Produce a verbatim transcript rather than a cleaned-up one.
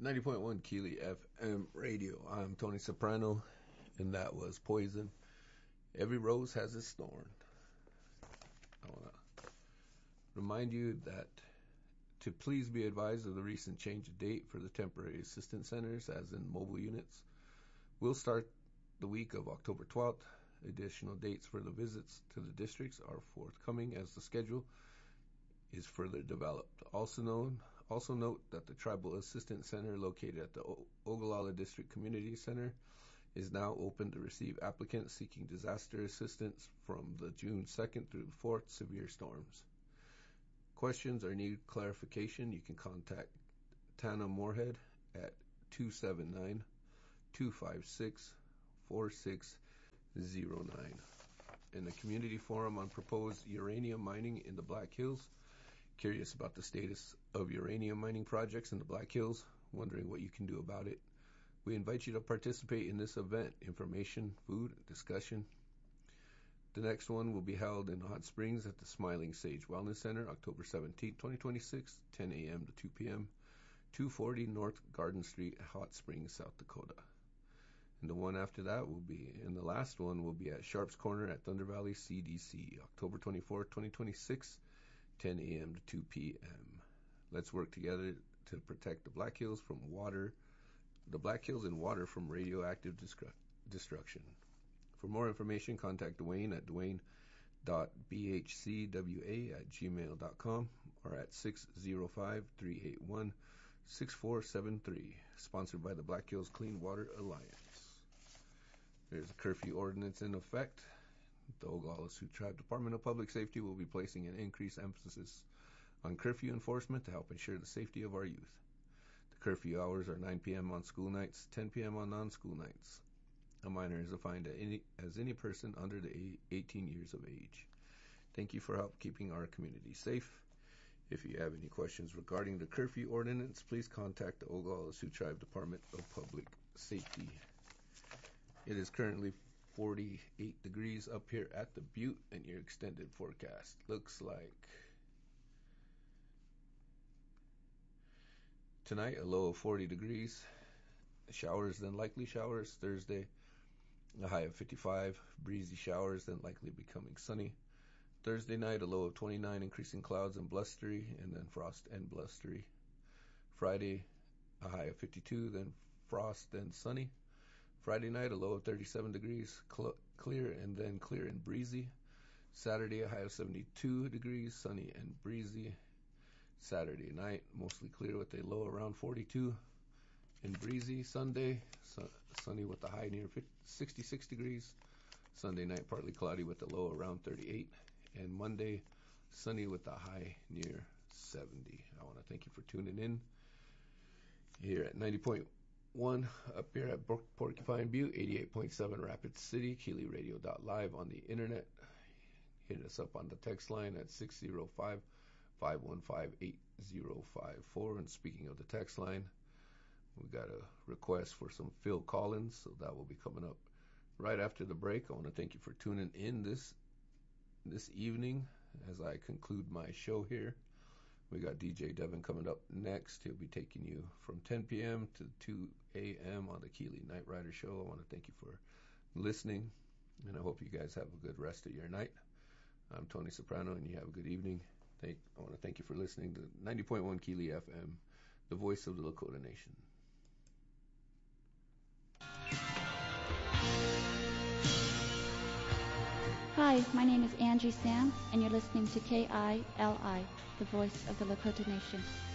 ninety point one Keely F M radio. I'm Tony Soprano, and that was Poison. Every rose has its thorn. I want to remind you that to please be advised of the recent change of date for the temporary assistance centers, as in mobile units. We'll start the week of October twelfth. Additional dates for the visits to the districts are forthcoming as the schedule is further developed. Also known, also note that the Tribal Assistance Center located at the o- Ogallala District Community Center is now open to receive applicants seeking disaster assistance from the June second through the fourth severe storms. Questions or need clarification, you can contact Tana Moorhead at two seven nine, two five six, four six zero nine. In the community forum on proposed uranium mining in the Black Hills, curious about the status of uranium mining projects in the Black Hills, wondering what you can do about it, we invite you to participate in this event. Information, food, discussion. The next one will be held in Hot Springs at the Smiling Sage Wellness Center, October seventeenth, twenty twenty-six, ten a.m. to two p.m., two forty North Garden Street, Hot Springs, South Dakota. And the one after that will be, and the last one will be at Sharps Corner at Thunder Valley C D C, October twenty-fourth, twenty twenty-six, ten a.m. to two p.m. Let's work together to protect the Black Hills from water, the Black Hills and water from radioactive destru- destruction. For more information, contact Dwayne at dwayne dot b h c w a at gmail dot com or at six zero five, three eight one, six four seven three. Sponsored by the Black Hills Clean Water Alliance. There's a curfew ordinance in effect. The Oglala Sioux Tribe Department of Public Safety will be placing an increased emphasis on curfew enforcement to help ensure the safety of our youth. The curfew hours are nine p.m. on school nights, ten p.m. on non-school nights. A minor is defined as any, as any person under the eighteen years of age. Thank you for help keeping our community safe. If you have any questions regarding the curfew ordinance, please contact the Oglala Sioux Tribe Department of Public Safety. It is currently forty-eight degrees up here at the Butte, and your extended forecast looks like tonight a low of forty degrees, showers then likely showers. Thursday a high of fifty-five, breezy showers then likely becoming sunny. Thursday night a low of twenty-nine, increasing clouds and blustery, and then frost and blustery. Friday a high of fifty-two, then frost then sunny. Friday night, a low of thirty-seven degrees, cl- clear and then clear and breezy. Saturday, a high of seventy-two degrees, sunny and breezy. Saturday night, mostly clear with a low around forty-two and breezy. Sunday, su- sunny with a high near sixty-six degrees. Sunday night, partly cloudy with a low around thirty-eight. And Monday, sunny with a high near seventy. I want to thank you for tuning in here at ninety point one up here at Porcupine Butte, eighty-eight point seven Rapid City, Keely Radio dot live on the internet. Hit us up on the text line at six zero five, five one five, eight zero five four. And speaking of the text line, we got a request for some Phil Collins, so that will be coming up right after the break. I want to thank you for tuning in this this evening as I conclude my show here. We got D J Devin coming up next. He'll be taking you from ten p.m. to two a.m. on the Keely Night Rider Show. I want to thank you for listening, and I hope you guys have a good rest of your night. I'm Tony Soprano, and you have a good evening. Thank, I want to thank you for listening to ninety point one Keely F M, the voice of the Lakota Nation. Hi, my name is Angie Sam, and you're listening to K I L I, the voice of the Lakota Nation.